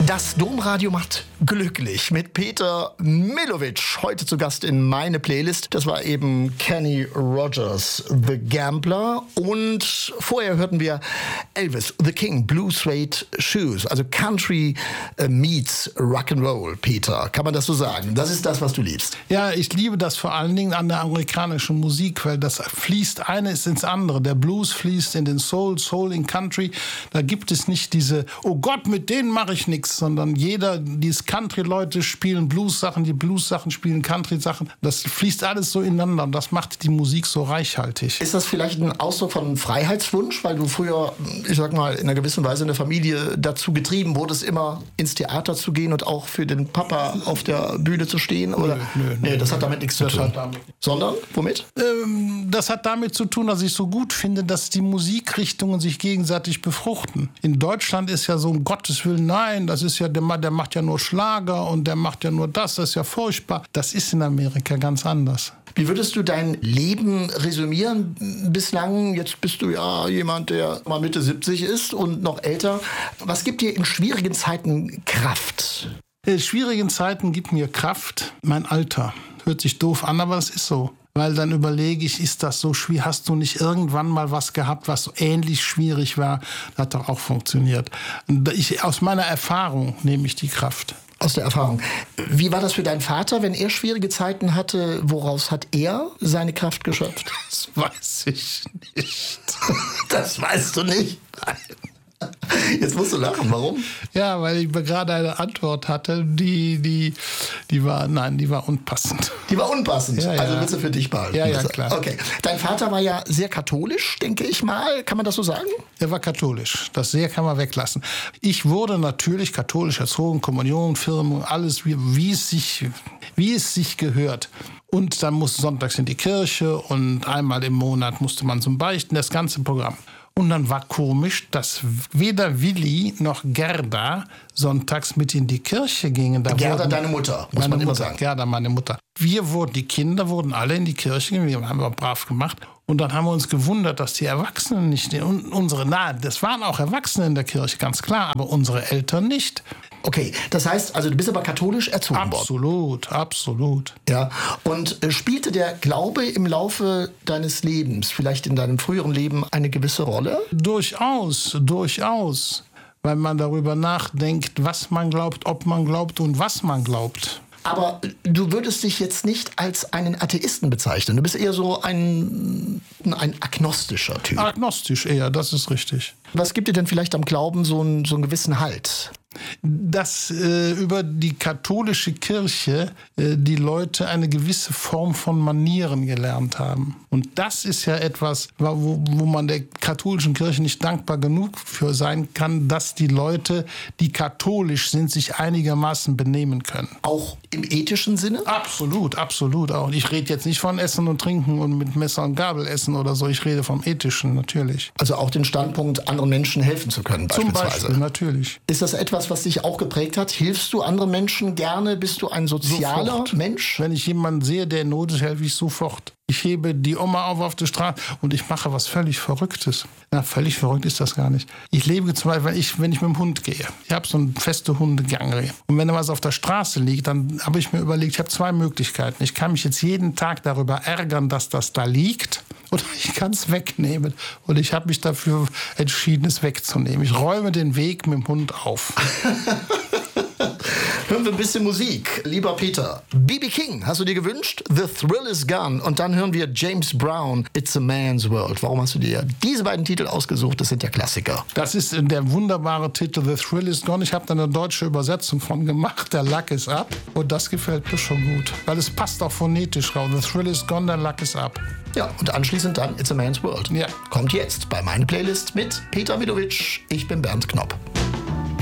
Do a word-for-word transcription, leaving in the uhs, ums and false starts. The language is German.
Das Domradio macht glücklich mit Peter Milovic. Heute zu Gast in meine Playlist. Das war eben Kenny Rogers, The Gambler. Und vorher hörten wir Elvis, The King, Blue Suede Shoes. Also Country äh, meets Rock'n'Roll, Peter. Kann man das so sagen? Das ist das, was du liebst. Ja, ich liebe das vor allen Dingen an der amerikanischen Musik, weil das fließt eines ins andere. Der Blues fließt in den Soul, Soul in Country. Da gibt es nicht diese, oh Gott, mit denen mache ich nichts, sondern jeder, die Country-Leute spielen Blues-Sachen, die Blues-Sachen spielen Country-Sachen. Das fließt alles so ineinander und das macht die Musik so reichhaltig. Ist das vielleicht ein Ausdruck von Freiheitswunsch, weil du früher, ich sag mal, in einer gewissen Weise in der Familie dazu getrieben wurdest, immer ins Theater zu gehen und auch für den Papa auf der Bühne zu stehen? Oder? Nö, nö, nee, das hat damit nichts zu tun. Damit. Sondern, womit? Ähm, das hat damit zu tun, dass ich so gut finde, dass die Musikrichtungen sich gegenseitig befruchten. In Deutschland ist ja so, um Gottes Willen, nein, das ist ja, der, der macht ja nur Schlager und der macht ja nur das, das ist ja furchtbar. Das ist in Amerika ganz anders. Wie würdest du dein Leben resümieren bislang? Jetzt bist du ja jemand, der mal Mitte siebzig ist und noch älter. Was gibt dir in schwierigen Zeiten Kraft? In schwierigen Zeiten gibt mir Kraft mein Alter. Hört sich doof an, aber das ist so. Weil dann überlege ich, ist das so schwierig? Hast du nicht irgendwann mal was gehabt, was so ähnlich schwierig war? Das hat doch auch funktioniert. Ich, aus meiner Erfahrung nehme ich die Kraft. Aus der Erfahrung. Wie war das für deinen Vater, wenn er schwierige Zeiten hatte? Woraus hat er seine Kraft geschöpft? Das weiß ich nicht. Das weißt du nicht? Nein. Jetzt musst du lachen. Warum? Ja, weil ich mir gerade eine Antwort hatte, die, die, die war, nein, die war unpassend. Die war unpassend? Ja, ja. Also willst du für dich behalten? Ja, ja, klar. Okay. Dein Vater war ja sehr katholisch, denke ich mal. Kann man das so sagen? Er war katholisch. Das sehr kann man weglassen. Ich wurde natürlich katholisch erzogen, Kommunion, Firmung, alles, wie, wie, es sich, wie es sich gehört. Und dann musste sonntags in die Kirche und einmal im Monat musste man zum Beichten, das ganze Programm. Und dann war komisch, dass weder Willi noch Gerda sonntags mit in die Kirche gingen. Da Gerda, wurden, deine Mutter, muss man immer sagen. Gerda, meine Mutter. Wir wurden, die Kinder wurden alle in die Kirche gegangen, wir haben wir brav gemacht. Und dann haben wir uns gewundert, dass die Erwachsenen nicht, unsere, na, das waren auch Erwachsene in der Kirche, ganz klar, aber unsere Eltern nicht. Okay, das heißt, also du bist aber katholisch erzogen worden. Absolut, absolut. Ja, und äh, spielte der Glaube im Laufe deines Lebens, vielleicht in deinem früheren Leben, eine gewisse Rolle? Durchaus, durchaus. Weil man darüber nachdenkt, was man glaubt, ob man glaubt und was man glaubt. Aber du würdest dich jetzt nicht als einen Atheisten bezeichnen. Du bist eher so ein, ein agnostischer Typ. Agnostisch eher, das ist richtig. Was gibt dir denn vielleicht am Glauben so einen, so einen gewissen Halt? Dass äh, über die katholische Kirche äh, die Leute eine gewisse Form von Manieren gelernt haben. Und das ist ja etwas, wo, wo man der katholischen Kirche nicht dankbar genug für sein kann, dass die Leute, die katholisch sind, sich einigermaßen benehmen können. Auch im ethischen Sinne? Absolut, absolut auch. Und ich rede jetzt nicht von Essen und Trinken und mit Messer und Gabel essen oder so. Ich rede vom Ethischen, natürlich. Also auch den Standpunkt, anderen Menschen helfen zu können, beispielsweise. Zum Beispiel, natürlich. Ist das etwas, was dich auch geprägt hat? Hilfst du anderen Menschen gerne? Bist du ein sozialer sofort. Mensch? Wenn ich jemanden sehe, der in Not ist, helfe ich sofort. Ich hebe die Oma auf auf der Straße und ich mache was völlig Verrücktes. Na, völlig verrückt ist das gar nicht. Ich lebe zum Beispiel, wenn ich, wenn ich mit dem Hund gehe. Ich habe so eine feste Hundegang. Und wenn da was auf der Straße liegt, dann habe ich mir überlegt, ich habe zwei Möglichkeiten. Ich kann mich jetzt jeden Tag darüber ärgern, dass das da liegt. Oder ich kann es wegnehmen. Und ich habe mich dafür entschieden, es wegzunehmen. Ich räume den Weg mit dem Hund auf. Hören wir ein bisschen Musik. Lieber Peter, B B King hast du dir gewünscht? The Thrill is Gone. Und dann hören wir James Brown, It's a Man's World. Warum hast du dir diese beiden Titel ausgesucht? Das sind ja Klassiker. Das ist der wunderbare Titel The Thrill is Gone. Ich habe da eine deutsche Übersetzung von gemacht. Der Luck is Up. Und das gefällt mir schon gut. Weil es passt auch phonetisch raus. The Thrill is Gone, der Luck is Up. Ja, und anschließend dann It's a Man's World. Ja. Kommt jetzt bei meiner Playlist mit Peter Milovic. Ich bin Bernd Knopp.